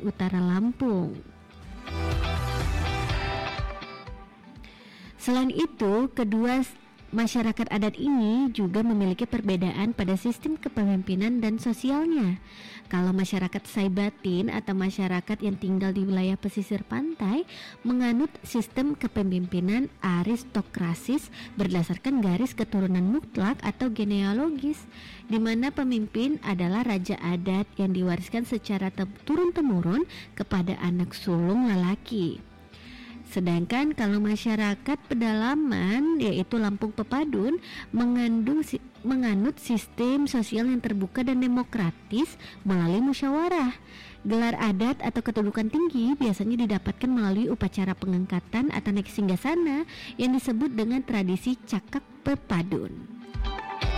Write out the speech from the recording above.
utara Lampung. Selain itu, kedua masyarakat adat ini juga memiliki perbedaan pada sistem kepemimpinan dan sosialnya. Kalau masyarakat Saibatin atau masyarakat yang tinggal di wilayah pesisir pantai menganut sistem kepemimpinan aristokrasis berdasarkan garis keturunan mutlak atau genealogis, di mana pemimpin adalah raja adat yang diwariskan secara turun-temurun kepada anak sulung lelaki. Sedangkan kalau masyarakat pedalaman yaitu Lampung Pepadun menganut sistem sosial yang terbuka dan demokratis melalui musyawarah. Gelar adat atau kedudukan tinggi biasanya didapatkan melalui upacara pengangkatan atau naik singgasana yang disebut dengan tradisi cakak pepadun.